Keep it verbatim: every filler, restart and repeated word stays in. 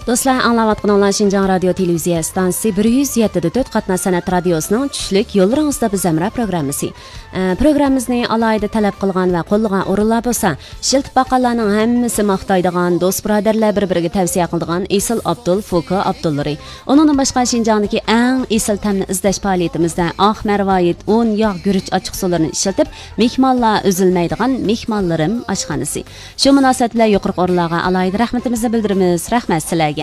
Do'stlar, anglayotganlar Şinjan Radio Televiziya stansiyasi bir yuz yetti nuqta to'rt qatna san'at radiosining tushlik yo'llaringizda biz amra programmasi. Programmamizni alayda talab qilgan va qo'llagan o'rinlar bo'lsa, shiltib baqalarning hammasi maqtaydigan, do'st birodarlar bir-biriga tavsiya qiladigan Esil Abdul Fuka Abdullari. Uningdan boshqa Şinjandagi eng esil ta'mni izlash faoliyatimizda oq marvoyit, un, yog', guruch ochiq suvlarini ishlatib, mehmonlar uzilmaydigan mehmonlarim oshxonasi. Shu munosabat bilan yuqori o'rinlarga alayda rahmatimizni bildiramiz. Rahmat sizlarga.